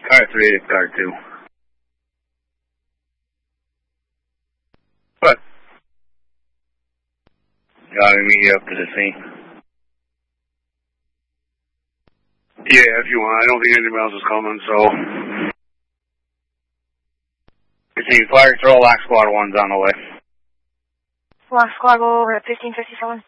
Car 3 to Car 2. What? Gotta meet you up to the scene. Yeah, if you want. I don't think anybody else is coming, so... Fire Patrol, Lock Squad 1's on the way. Lock Squad, go over at 1557.